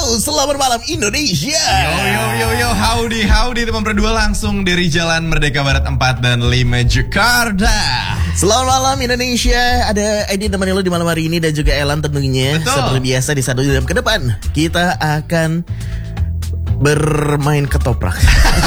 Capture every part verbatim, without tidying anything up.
Halo, selamat malam Indonesia. Yo yo yo yo, howdy howdy teman berdua langsung dari Jalan Merdeka Barat empat dan lima Jakarta. Selamat malam Indonesia. Ada Edi teman lo di malam hari ini dan juga Elan tentunya. Betul. Seperti biasa di satu jam ke depan kita akan bermain ketoprak.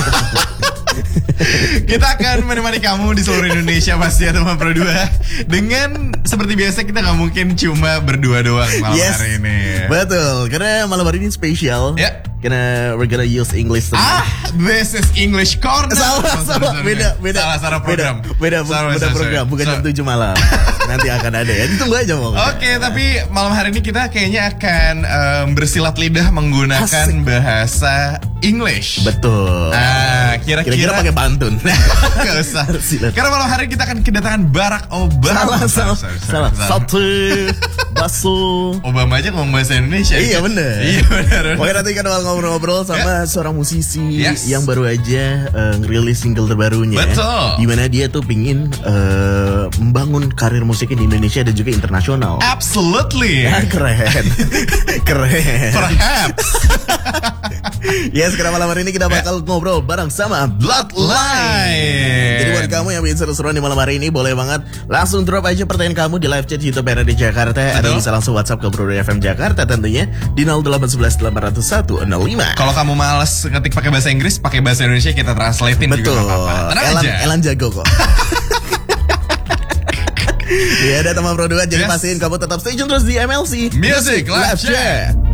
Kita akan menemani kamu di seluruh Indonesia pasti ya teman berdua. Dengan seperti biasa kita nggak mungkin cuma berdua doang malam Yes. hari ini. Betul, karena malam hari ini spesial. Ya. Karena we're gonna use English today. Ah, this is English Corner. Salah, Oh, salah, sorry, sorry. beda, beda. Salah, salah program. Beda, beda, bu- Sorry, beda sorry, program, sorry. bukan jam Sorry. tujuh malam. Nanti akan ada ya, ditunggu aja mau. Oke, tapi malam hari ini kita kayaknya akan em, bersilat lidah menggunakan Asik. bahasa English. Betul. Ah, kira-kira Kira-kira pakai pantun. Gak usah. Silat. Karena malam hari kita akan kedatangan Barack Obama. Salah, salah, Sorry, sorry, salah. sorry. Satu, baso. Obama aja ngomong bahasa Indonesia. Iya bener. Iya benar. Oke, nanti kita bakal ngobrol-ngobrol sama seorang musisi Yes. yang baru aja uh, ngerilis single terbarunya. Betul. Dimana dia tuh pingin uh, membangun karir musiknya di Indonesia dan juga internasional. Absolutely. Ah, keren. Keren. Perhaps. Yes, karena malam hari ini kita bakal ngobrol bareng sama Bloodline. Jadi buat kamu yang ingin seru-seruan di malam hari ini, boleh banget langsung drop aja pertanyaan kamu di live chat YouTube R R D Jakarta. Atau bisa langsung WhatsApp ke Bro F M Jakarta tentunya di nol delapan satu satu delapan nol satu nol lima. Kalau kamu males ketik pakai bahasa Inggris, pakai bahasa Indonesia kita translatein juga Betul. nggak apa-apa. Tenang Elan, aja. Elan jago kok. Ya ada teman Pro dua, jadi Yes. pastiin kamu tetap stay tune terus di M L C Music Live Chat.